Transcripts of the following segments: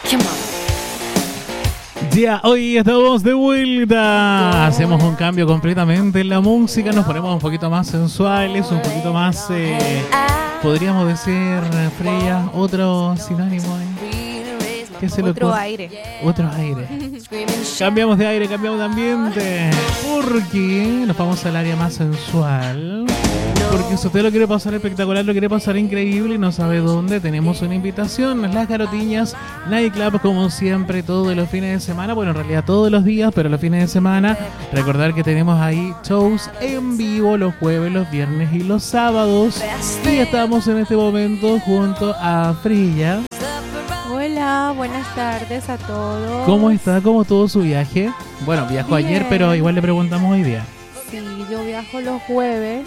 Ya, hoy estamos de vuelta. Hacemos un cambio completamente en la música. Nos ponemos un poquito más sensuales, un poquito más, podríamos decir, Freya, otro sinónimo. ¿Qué se le ocurre? Otro aire. Cambiamos de aire, cambiamos de ambiente. Porque nos vamos al área más sensual. Porque si usted lo quiere pasar espectacular, lo quiere pasar increíble y no sabe dónde, tenemos una invitación. Las Garotiñas Nightclub, como siempre, todos los fines de semana. Bueno, en realidad todos los días, pero los fines de semana. Recordar que tenemos ahí shows en vivo los jueves, los viernes y los sábados. Y estamos en este momento junto a Freya. Hola, buenas tardes a todos. ¿Cómo está? ¿Cómo estuvo su viaje? Bueno, viajó Bien. ayer, pero igual le preguntamos hoy día. Sí, yo viajo los jueves.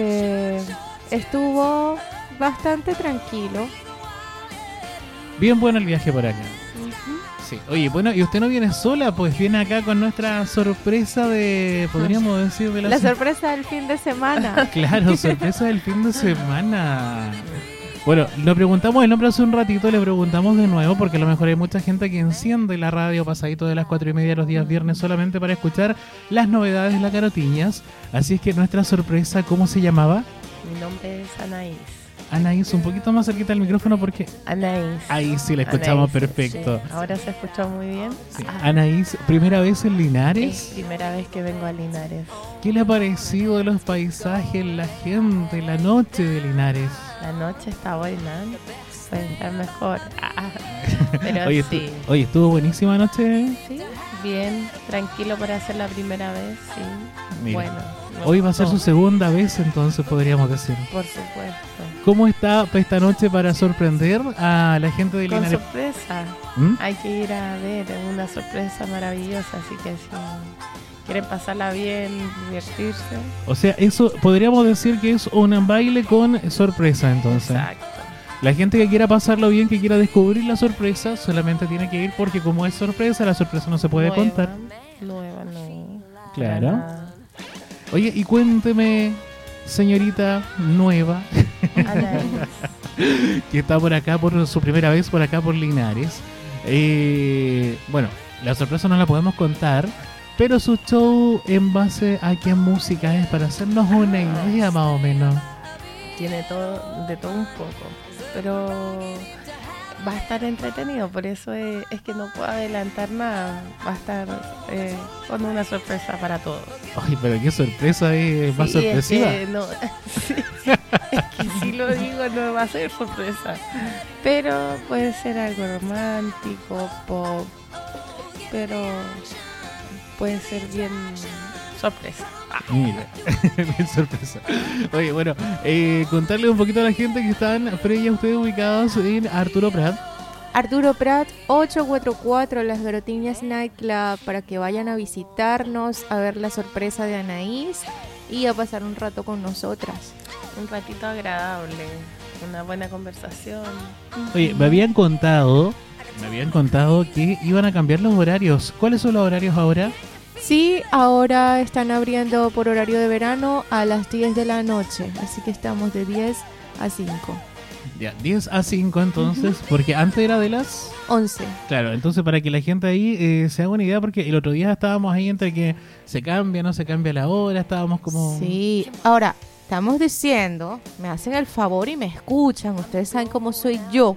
Estuvo bastante tranquilo. Bien bueno el viaje por acá. Uh-huh. Sí. Oye, bueno, ¿y usted no viene sola? Pues viene acá con nuestra sorpresa de, podríamos decir, de La sorpresa del fin de semana. Claro, sorpresa del fin de semana. Bueno, le preguntamos el nombre hace un ratito, le preguntamos de nuevo porque a lo mejor hay mucha gente que enciende la radio pasadito de las 4:30 los días viernes solamente para escuchar las novedades de las Garotiñas. Así es que nuestra sorpresa, ¿cómo se llamaba? Mi nombre es Anaís. Anaís, un poquito más cerquita del micrófono porque... Anaís. Ahí sí la escuchamos Anaís, perfecto. Sí. Ahora se escuchó muy bien. Sí. Anaís, ¿primera vez en Linares? Es primera vez que vengo a Linares. ¿Qué le ha parecido de los paisajes, la gente, la noche de Linares? La noche está buena, puede estar mejor. Pero Oye, sí. Oye, ¿estuvo buenísima anoche? Sí, bien, tranquilo para hacer la primera vez, sí. Mira, bueno. Hoy va a ser su segunda vez, entonces podríamos decir. Por supuesto. ¿Cómo está esta noche para sorprender a la gente de Con Linares? sorpresa. ¿Mm? Hay que ir a ver, es una sorpresa maravillosa, así que si quieren pasarla bien, divertirse. O sea, eso podríamos decir que es un baile con sorpresa, entonces. Exacto. La gente que quiera pasarlo bien, que quiera descubrir la sorpresa, solamente tiene que ir porque como es sorpresa, la sorpresa no se puede contar. Nueva, no. Claro. Oye, y cuénteme, señorita nueva, que está por acá por su primera vez por acá por Linares. Bueno, la sorpresa no la podemos contar, pero su show en base a qué música es para hacernos una idea más o menos. Tiene todo, de todo un poco, pero va a estar entretenido, por eso es que no puedo adelantar nada. Va a estar con una sorpresa para todos. Ay, pero qué sorpresa es, más Sí, sorpresiva. es que no, sí, es que si lo digo no va a ser sorpresa, pero puede ser algo romántico, pop, pero puede ser bien sorpresa. Mira, bien sorpresa. Oye, bueno, contarle un poquito a la gente que están, Freya, ustedes ubicados en Arturo Prat. Arturo Prat 844, Las Garotiñas Nightclub, para que vayan a visitarnos, a ver la sorpresa de Anaís y a pasar un rato con nosotras. Un ratito agradable, una buena conversación. Oye, me habían contado que iban a cambiar los horarios. ¿Cuáles son los horarios ahora? Sí, ahora están abriendo por horario de verano a las 10 de la noche, así que estamos de 10 a 5. Ya, 10 a 5 entonces, porque antes era de las 11. Claro, entonces para que la gente ahí se haga una idea, porque el otro día estábamos ahí entre que se cambia, no se cambia la hora, estábamos como... Sí, ahora, estamos diciendo, me hacen el favor y me escuchan, ustedes saben cómo soy yo.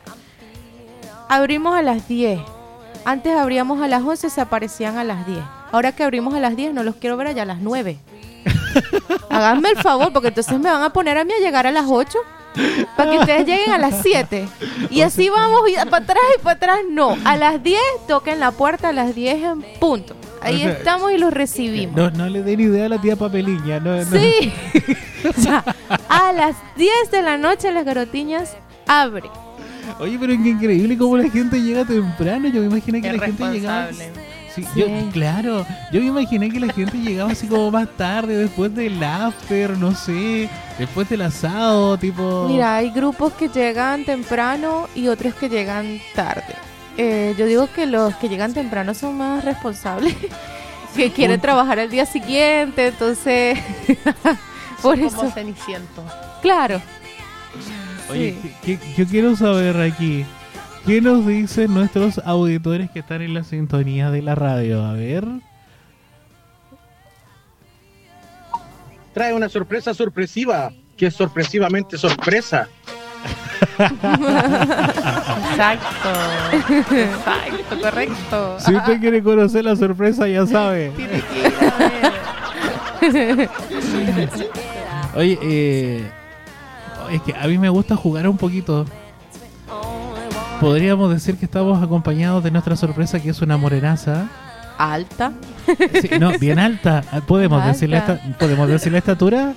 Abrimos a las 10. Antes abríamos a las 11, se aparecían a las 10. Ahora que abrimos a las 10, no los quiero ver allá a las 9. Háganme el favor, porque entonces me van a poner a mí a llegar a las 8 para que ustedes lleguen a las 7. Y así vamos para atrás y para atrás. No, a las 10 toquen la puerta, a las 10 en punto. Ahí O sea, estamos y los recibimos. No le den idea a la tía Papeliña. No. Sí. O sea, a las 10 de la noche Las Garotiñas abre. Oye, pero qué increíble cómo la gente llega temprano. Yo me imaginé que Es la gente llegaba... responsable. Sí, Sí. yo me imaginé que la gente llegaba así como más tarde, después del after, no sé, después del asado, tipo... Mira, hay grupos que llegan temprano y otros que llegan tarde. Yo digo que los que llegan temprano son más responsables, que quieren trabajar al día siguiente, entonces... por Son eso, como Ceniciento. claro. Oye, Sí. yo quiero saber aquí, ¿Qué nos dicen nuestros auditores que están en la sintonía de la radio? A ver. Trae una sorpresa sorpresiva, que es sorpresivamente sorpresa. Exacto, correcto. Si usted quiere conocer la sorpresa, ya sabe. Tiene que ir a ver. Oye, es que a mí me gusta jugar un poquito. Podríamos decir que estamos acompañados de nuestra sorpresa, que es una morenaza. Alta. Sí, no, bien alta. ¿Podemos decir la estatura?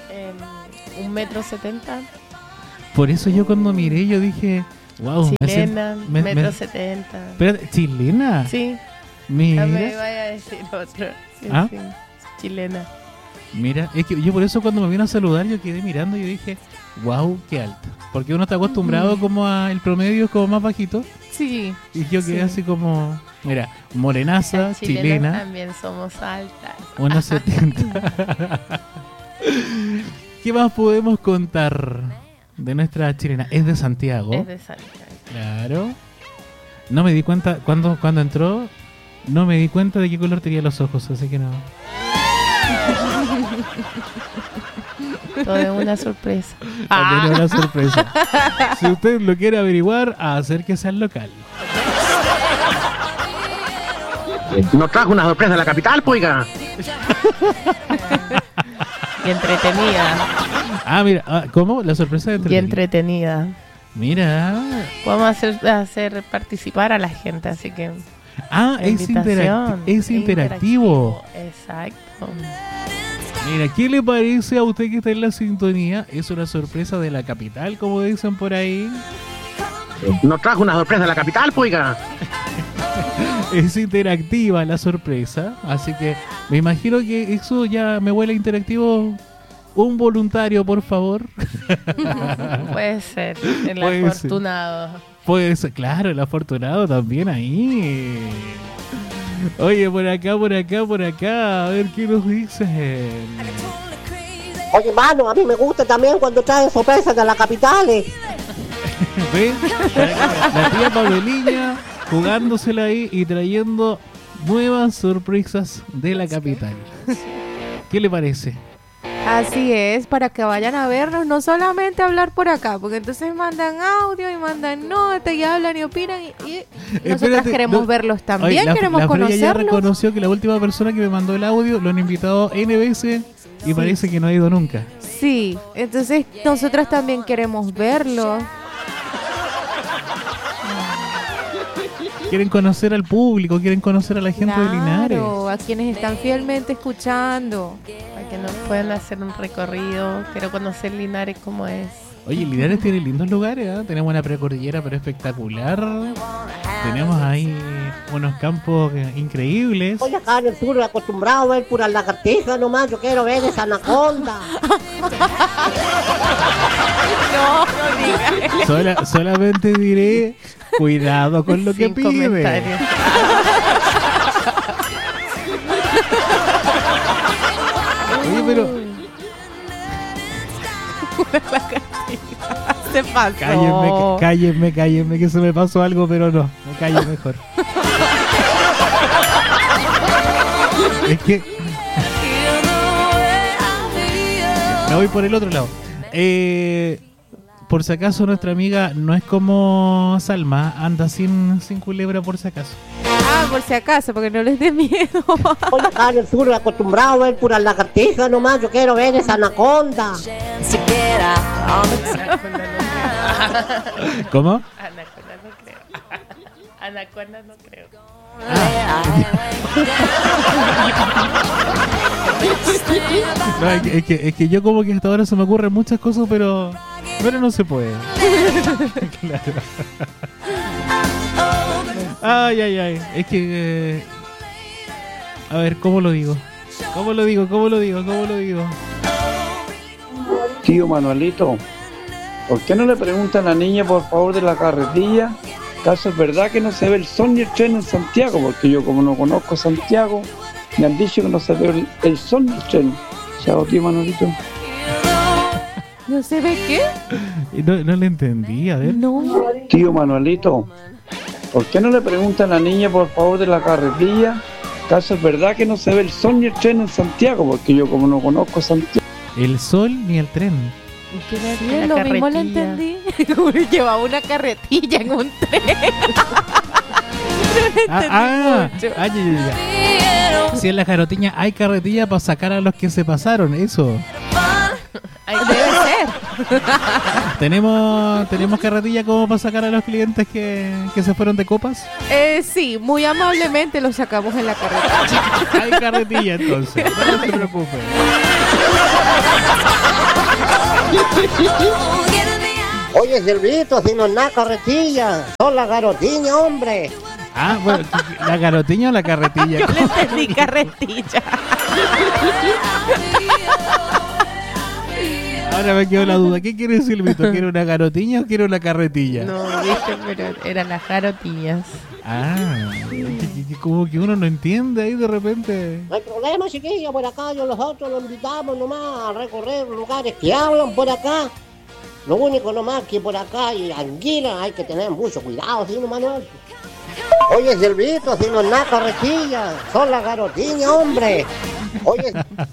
1,70 m. Por eso yo cuando miré, yo dije, wow. Chilena, 1,70 m. Espérate, ¿chilena? Sí. Mira. No me vaya a decir otro. Sí, ¿Ah? sí. Chilena. Mira, es que yo por eso cuando me vino a saludar, yo quedé mirando y yo dije, wow, qué alta. Porque uno está acostumbrado como a el promedio es como más bajito. Sí. Y yo quedé así como, mira, morenaza, Las chilenas chilena, también somos altas. 1,70. ¿Qué más podemos contar de nuestra chilena? Es de Santiago. Es de Santiago. Claro. No me di cuenta, cuando entró, no me di cuenta de qué color tenía los ojos, así que no. Todo es una sorpresa. También es una sorpresa. Si usted lo quiere averiguar, acérquese al local. Nos trajo una sorpresa de la capital, poiga. Y entretenida. Ah, mira, ¿cómo? La sorpresa de Y entretenida. Mira. Podemos hacer participar a la gente, así que... Es invitación, interactivo. Exacto. Mira, ¿qué le parece a usted que está en la sintonía? Es una sorpresa de la capital, como dicen por ahí. Nos trajo una sorpresa de la capital, poiga. Es interactiva la sorpresa, así que me imagino que eso ya me huele a interactivo. Un voluntario, por favor. Puede ser, el Puede ser. afortunado. Pues claro, el afortunado también ahí. Oye, por acá. A ver qué nos dicen. Oye, mano, a mí me gusta también cuando traen sorpresas de las capitales. ¿Ven? La tía Pableliña jugándosela ahí y trayendo nuevas sorpresas de la capital. ¿Qué le parece? Así es, para que vayan a vernos, no solamente hablar por acá, porque entonces mandan audio y mandan nota y hablan y opinan y nosotras Espérate, queremos verlos también, queremos la Freya ya conocerlos. reconoció que la última persona que me mandó el audio lo han invitado N veces y parece que no ha ido nunca. Sí, entonces nosotras también queremos verlos. Quieren conocer al público, quieren conocer a la gente de Linares. Claro, a quienes están fielmente escuchando. Para que nos puedan hacer un recorrido. Quiero conocer Linares como es. Oye, Linares tiene lindos lugares, ¿eh? Tenemos una precordillera pero espectacular. Tenemos ahí unos campos increíbles. Oye, acá en el sur acostumbrado a ver puras lagartijas nomás, yo quiero ver esa anaconda. Solamente diré, cuidado con lo que Sin pide. comentarios. Oye, pero Se pasó. cállenme, que se me pasó algo, pero no, me callo mejor. Es que me voy por el otro lado. Por si acaso nuestra amiga no es como Salma, anda sin culebra por si acaso. Por si acaso, porque no les dé miedo. Oye, acá en el sur acostumbrado a ver puras lagartijas nomás, yo quiero ver esa anaconda. ¿Cómo? Anaconda no creo. Anaconda no creo. No, es que yo como que hasta ahora se me ocurren muchas cosas, pero no se puede. Claro. Ay. Es que... a ver, ¿cómo lo digo? Tío Manuelito, ¿por qué no le preguntan a la niña por favor de la carretilla? ¿Caso es verdad que no se ve el sol ni el tren en Santiago? Porque yo como no conozco Santiago, me han dicho que no se ve el sol ni el tren. Chao, tío Manuelito. ¿No se ve qué? No le entendí, a ver. No. Tío Manuelito, ¿por qué no le pregunta a la niña por favor de la carretilla? ¿Acaso es verdad que no se ve el sol ni el tren en Santiago? Porque yo como no conozco Santiago. El sol ni el tren. ¿Qué le Sí, la lo mismo lo carretilla? entendí. Llevaba una carretilla en un tren. Ya. mucho. Si en la carretilla hay carretilla para sacar a los que se pasaron, eso. Debe ser. ¿Tenemos carretilla como para sacar a los clientes que se fueron de copas? Sí, muy amablemente lo sacamos en la carretilla. Hay carretilla entonces, no se preocupe. Oye, Silvito, si no es nada carretilla, son la garotiña, hombre. Ah, bueno, ¿la garotiña o la carretilla? Yo le entendí carretilla. Ahora me quedó la duda. ¿Qué quiere Silvito? ¿Quiere una garotiña o quiere una carretilla? No, viste, pero eran las garotillas. Ah, como que uno no entiende ahí de repente. No hay problema, chiquillo, por acá nosotros los invitamos nomás a recorrer lugares que hablan por acá. Lo único nomás que por acá hay anguilas, hay que tener mucho cuidado, ¿sí, no, Manuel? Oye, Silvito, si no es nada carretilla, son la garotiña, hombre. Oye,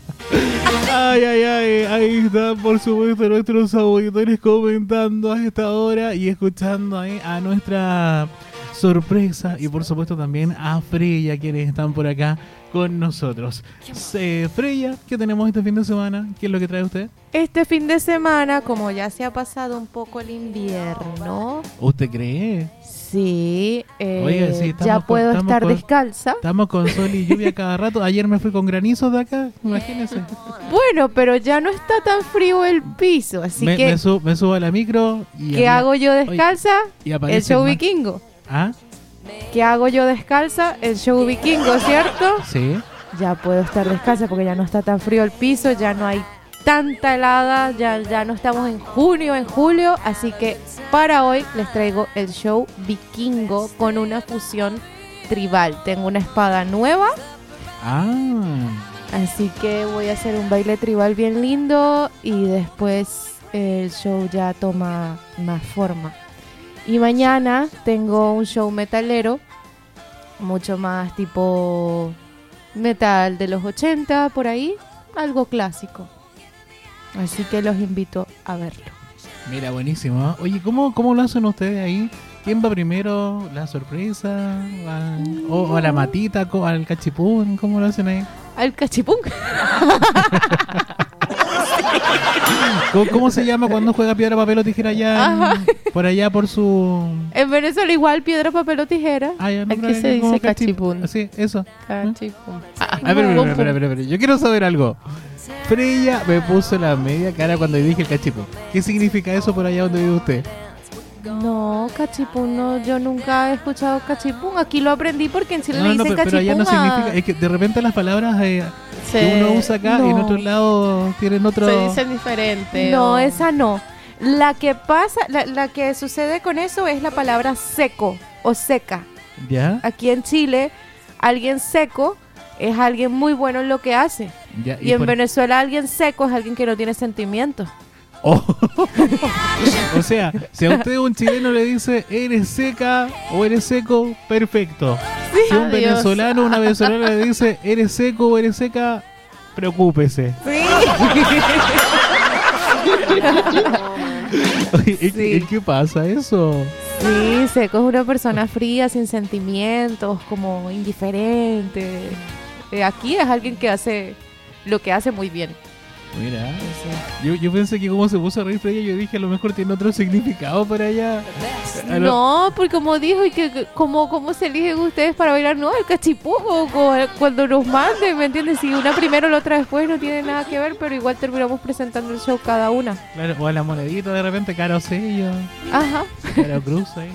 Ay, ahí están por supuesto nuestros auditores comentando a esta hora y escuchando ahí a nuestra sorpresa y por supuesto también a Freya, quienes están por acá con nosotros. Freya, ¿qué tenemos este fin de semana? ¿Qué es lo que trae usted? Este fin de semana, como ya se ha pasado un poco el invierno, ¿Usted cree? sí, Oiga, sí, estamos ya con- puedo estamos estar con- descalza. Estamos con sol y lluvia cada rato. Ayer me fui con granizos de acá, imagínense. Bueno, pero ya no está tan frío el piso, así que me subo a la micro y... ¿qué hago yo descalza? y El aparece show más- vikingo. ¿Ah? ¿Qué hago yo descalza? El show vikingo, ¿cierto? Sí. Ya puedo estar descalza porque ya no está tan frío el piso, ya no hay tanta helada, ya no estamos en junio, en julio, así que para hoy les traigo el show vikingo con una fusión tribal. Tengo una espada nueva, Ah. así que voy a hacer un baile tribal bien lindo y después el show ya toma más forma. Y mañana tengo un show metalero, mucho más tipo metal de los 80, por ahí, algo clásico. Así que los invito a verlo. Mira, buenísimo. ¿Eh? Oye, ¿cómo lo hacen ustedes ahí? ¿Quién va primero? ¿La sorpresa? ¿O a la matita? ¿Al cachipún? ¿Cómo lo hacen ahí? Al cachipún. ¿Cómo se llama cuando juega piedra, papel o tijera allá? Ajá. Por allá, por su... En Venezuela igual piedra, papel o tijera. Ah, ya, no, Aquí pero se dice como cachipún. Sí, eso. Cachipún. Espera. Yo quiero saber algo. Freya me puso la media cara cuando dije el cachipún. ¿Qué significa eso por allá donde vive usted? No, cachipún no, yo nunca he escuchado cachipún. Aquí lo aprendí porque en Chile le dicen pero allá no cachipún a- significa... Es que de repente las palabras que Se- uno usa acá y en No. otros lados tienen otro... Se dicen diferente. No, o- esa no. La que pasa, la que sucede con eso es la palabra seco o seca. ¿Ya? Aquí en Chile, alguien seco es alguien muy bueno en lo que hace. Ya, Y en por- Venezuela alguien seco es alguien que no tiene sentimientos. Oh. O sea, si a usted un chileno le dice eres seca o eres seco, perfecto. Si un Adiós. venezolano o una venezolana le dice eres seco o eres seca, preocúpese. Oye, Sí. ¿qué pasa eso? Sí, seco es una persona fría, sin sentimientos, como indiferente. Aquí es alguien que hace lo que hace muy bien. Mira, yo pensé que como se puso a reír Freya, yo dije a lo mejor tiene otro significado para allá. A lo- No, porque como dijo, y que cómo se eligen ustedes para bailar, no, el cachipujo, cuando nos manden, ¿me entiendes? Si una primero, la otra después, no tiene nada que ver, pero igual terminamos presentando el show cada una. Claro, o a la monedita de repente, caro sello, Ajá. caro cruz ahí.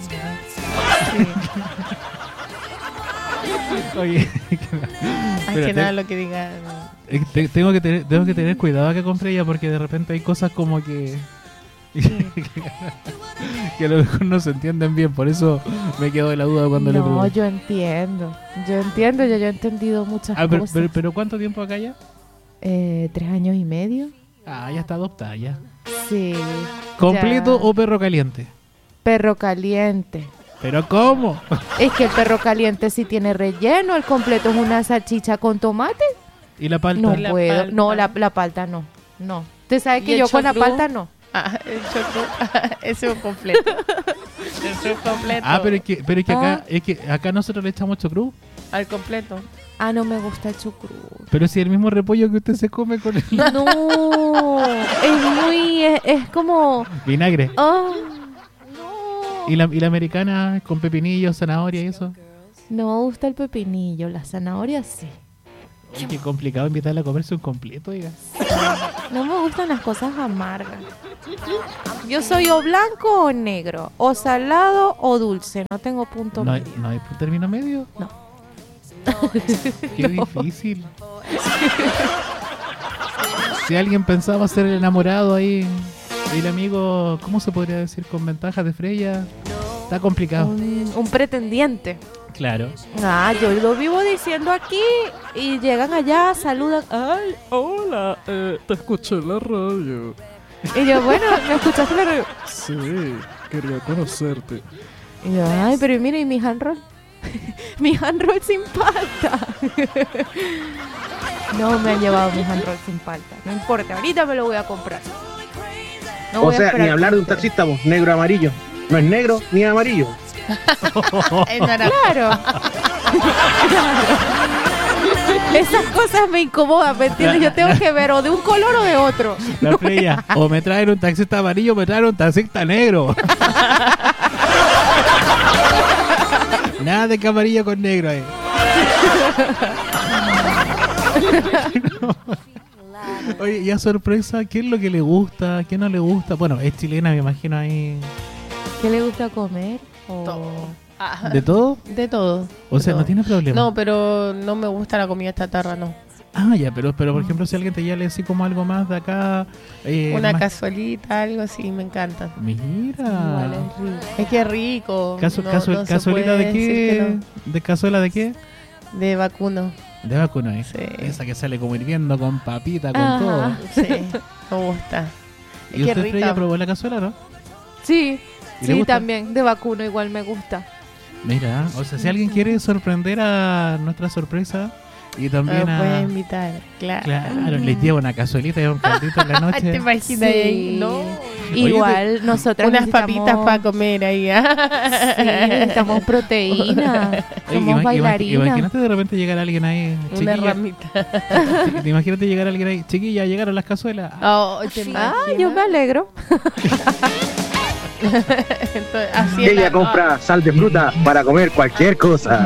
Oye, Más espérate. que nada lo que digan. tengo que tener cuidado acá con Freya porque de repente hay cosas como que que a lo mejor no se entienden bien, por eso me quedo de la duda cuando le No, pregunto. yo entiendo, yo he entendido muchas Pero, cosas. pero ¿cuánto tiempo acá ya? 3 años y medio. Ah, ya está adoptada ya. Sí. ¿Completo ya. o perro caliente? Perro caliente. ¿Pero cómo? Es que el perro caliente sí tiene relleno, el completo es una salchicha con tomate. ¿Y la palta? No ¿Y la puedo. palta? No, la palta no. No. Usted sabe ¿Y que el yo con la choclo? palta no. El choclo. Ese es un completo. Ese es un completo. Ah, pero es que acá, Ah. es que acá nosotros le echamos chocrú. Al completo. Ah, no me gusta el chucrut. Pero si el mismo repollo que usted se come con el No, es muy, es como, vinagre. oh, no. ¿Y la americana con pepinillo, zanahoria y eso? No me gusta el pepinillo, la zanahoria sí. Ay, qué complicado invitarla a comerse un completo, oiga. No me gustan las cosas amargas. Yo soy o blanco o negro, o salado o dulce, no tengo punto ¿No hay, medio. no hay término medio? No. Qué difícil. Si alguien pensaba ser el enamorado ahí, el amigo, ¿cómo se podría decir? Con ventajas de Freya, está complicado. Un pretendiente. Claro. Ah, yo lo vivo diciendo aquí y llegan allá, saludan. Ay, hola, Te escuché en la radio. y yo, bueno, ¿me escuchaste la radio? Sí, quería conocerte. Y yo, ay, pero mira, ¿y mi hand roll? Mi hand roll sin palta. No me han llevado mi hand roll sin palta. No importa, ahorita me lo voy a comprar. No O voy a sea, esperar ni hablar de un que- taxista, vos, negro amarillo. No es negro ni amarillo. Es naranja. Claro. Esas cosas me incomodan, ¿me entiendes? Yo tengo que ver o de un color o de otro. La Freya, o me traen un taxista amarillo o me traen un taxista negro. Nada de que amarillo con negro ahí. Oye, y a sorpresa, ¿qué es lo que le gusta? ¿Qué no le gusta? Bueno, es chilena, me imagino ahí. ¿Qué le gusta comer? O- Todo. Ah, ¿De todo? de todo. O de sea, todo. no tiene problema. No, pero no me gusta la comida chatarra, no. Ah, ya, pero por ejemplo, si alguien te llama así como algo más de acá. Una más- cazuelita, algo así, me encanta. Mira. Igual es rico. Es que es rico. No se ¿Cazuelita puede de decir qué? que ¿De cazuela de qué? no. De vacuno. De vacuno, ¿eh? Sí. Esa que sale como hirviendo con papita, con Ajá. todo. Sí, me gusta. ¿Y Es que usted, Freya, rica. probó la cazuela, no? Sí, ¿Y le sí, gusta? también. De vacuno igual me gusta. Mira, o sea, si alguien quiere sorprender a nuestra sorpresa y Me también puedes a... invitar, claro. Claro, les lleva una cazuelita y un caldito en la ¿Te noche. imaginas ahí? No. Igual nosotras Unas necesitamos- papitas para comer ahí. ¿ah? Sí, necesitamos proteína. Oye, Somos bailarinas. imagínate de repente llegar alguien ahí, Una chiquilla. ramita. Imagínate llegar alguien ahí, chiquilla, llegaron las cazuelas. Oh, ¿te Ah, imaginas? yo me alegro. Entonces, así Y es ella la- compra sal de fruta para comer cualquier cosa.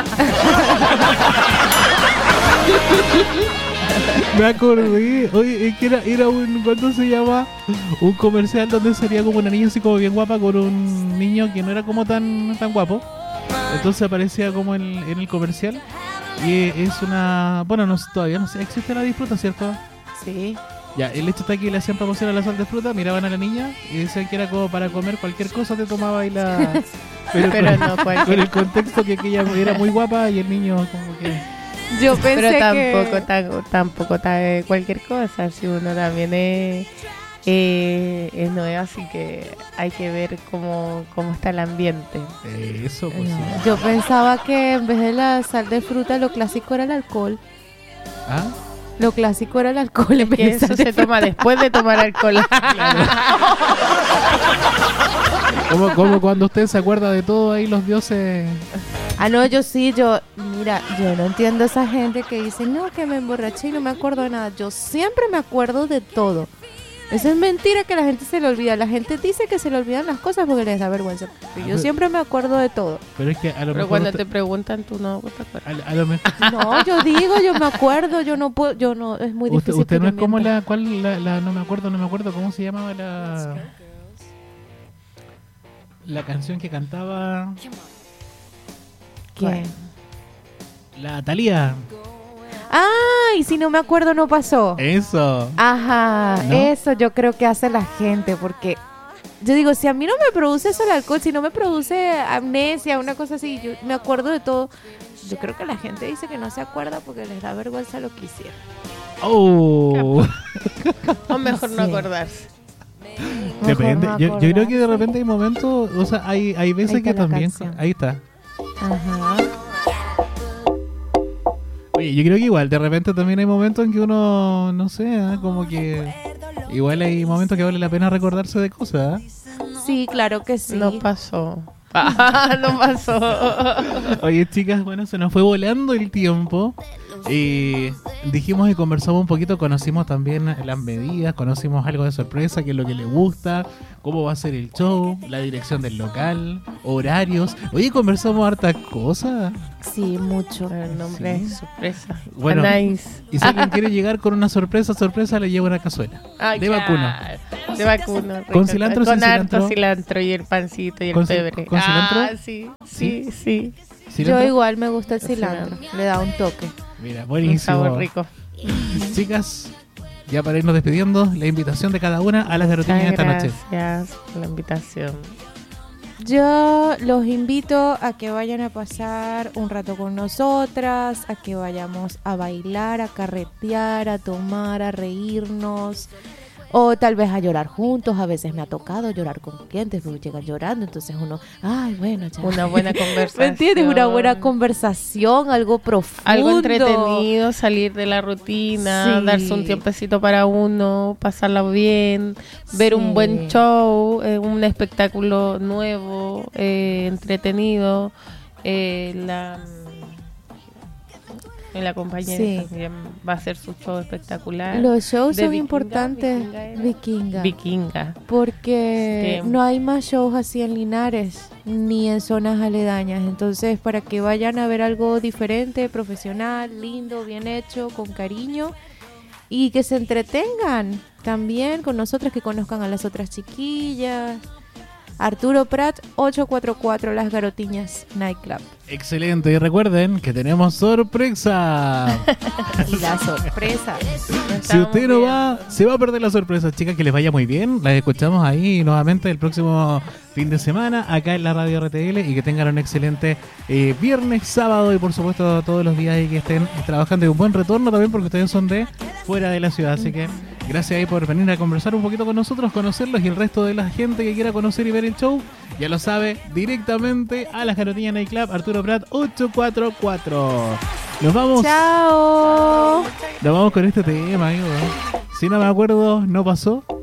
Me acordé, oye, es que era un, ¿cuánto se llama? Un comercial donde salía como una niña así como bien guapa con un niño que no era como tan guapo. Entonces aparecía como en el comercial. Y es una, bueno, no sé, todavía no sé, existe la disfruta, ¿cierto? Sí. Ya, el hecho está que le hacían promoción a la sal de fruta, miraban a la niña y decían que era como para comer cualquier cosa, te tomaba y la... Pero con, no con cualquier. el contexto que ella era muy guapa y el niño como que... Yo pensé Pero que... tampoco cualquier cosa. Si uno también es nuevo, así que hay que ver cómo está el ambiente. Eso, pues sí. Yo pensaba que en vez de la sal de fruta, lo clásico era el alcohol. ¿Ah? Lo clásico era el alcohol en vez Que de eso sal de se toma después de tomar alcohol. Como cuando usted se acuerda de todo ahí los dioses... Ah, no, mira, yo no entiendo a esa gente que dice, no, que me emborraché y no me acuerdo de nada. Yo siempre me acuerdo de todo. Eso es mentira que la gente se le olvida. La gente dice que se le olvidan las cosas porque les da vergüenza. Pero yo siempre me acuerdo de todo. Pero es que a lo Pero mejor... cuando usted- te preguntan, tú no te acuerdas. a lo mejor... No, yo me acuerdo, yo no puedo, yo no, es muy Usted, difícil. usted que no yo es como mienta. no me acuerdo cómo se llamaba la canción que cantaba ¿Quién? la Thalía. Ay, si no me acuerdo no pasó. Eso. Ajá, ¿No? eso yo creo que hace la gente porque yo digo, si a mí no me produce eso el alcohol, si no me produce amnesia, una cosa así, yo me acuerdo de todo. Yo creo que la gente dice que no se acuerda porque les da vergüenza lo que hicieron. Oh. O mejor no Sí. acordarse. Depende. Mejor no Yo creo que de acordarse. repente hay momentos, o sea, hay veces Ahí que está la también. canción. Ahí está. Ajá. Oye, yo creo que igual, de repente también hay momentos en que uno, no sé, como que. Igual hay momentos que vale la pena recordarse de cosas. Sí, claro que sí. No pasó. No pasó. Oye, chicas, bueno, se nos fue volando el tiempo. Dijimos y conversamos un poquito, conocimos también las medidas, conocimos algo de sorpresa, qué es lo que le gusta, cómo va a ser el show, la dirección del local, horarios. Oye, conversamos hartas cosas. Sí, mucho. El nombre Sí. es sorpresa. Bueno. Nice. Y si alguien quiere llegar con una sorpresa, le lleva una cazuela Ay, de claro. vacuno. De vacuno. rico. ¿Con cilantro o Con sin harto cilantro? cilantro y el pancito y el ¿Con pebre. cilantro? Sí, ¿Sí? sí, sí. ¿Cilantro? Yo igual me gusta el El cilantro. cilantro. Le da un toque. Mira, Un buenísimo. sabor rico. Chicas, ya para irnos despidiendo, la invitación de cada una a las garotinas Muchas esta noche. gracias por la invitación. Yo los invito a que vayan a pasar un rato con nosotras, a que vayamos a bailar, a carretear, a tomar, a reírnos, o tal vez a llorar juntos. A veces me ha tocado llorar con clientes porque llegan llorando, entonces uno, ay, bueno, ya. Una buena conversación. ¿Me entiendes? Una buena conversación, algo profundo. Algo entretenido, salir de la rutina, Sí. darse un tiempecito para uno, pasarla bien, ver un Sí. buen show, un espectáculo nuevo, entretenido. La compañera Sí. también va a hacer su show espectacular. Los shows De son Vikinga, importantes, Vikinga era. Vikinga, Vikinga. porque Sí. no hay más shows así en Linares ni en zonas aledañas. Entonces, para que vayan a ver algo diferente, profesional, lindo, bien hecho, con cariño y que se entretengan también con nosotras, que conozcan a las otras chiquillas. Arturo Prat, 844 Las Garotiñas Nightclub. Excelente, y recuerden que tenemos sorpresa. Y la sorpresa. Si usted no va, se va a perder la sorpresa, chicas, que les vaya muy bien. Las escuchamos ahí nuevamente el próximo fin de semana acá en la radio RTL y que tengan un excelente viernes, sábado y por supuesto todos los días y que estén trabajando y un buen retorno también porque ustedes son de fuera de la ciudad. Así que gracias ahí por venir a conversar un poquito con nosotros, conocerlos y el resto de la gente que quiera conocer y ver el show, ya lo sabe, directamente a Las Garotinas Nightclub, Arturo Prat 844. Nos vamos. Chao. Nos vamos con este tema, amigo. Si no me acuerdo, no pasó.